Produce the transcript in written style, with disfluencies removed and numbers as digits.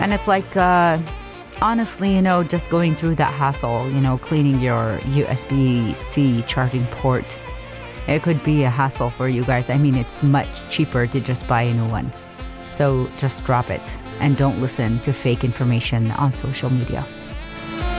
And it's like, honestly, just going through that hassle, cleaning your USB-C charging port, it could be a hassle for you guys. I mean, it's much cheaper to just buy a new one. So just drop it and don't listen to fake information on social media.